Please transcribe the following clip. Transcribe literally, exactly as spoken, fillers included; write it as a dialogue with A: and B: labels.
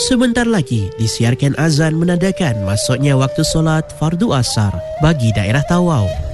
A: Sebentar lagi disiarkan azan menandakan masuknya waktu solat fardu asar bagi daerah Tawau.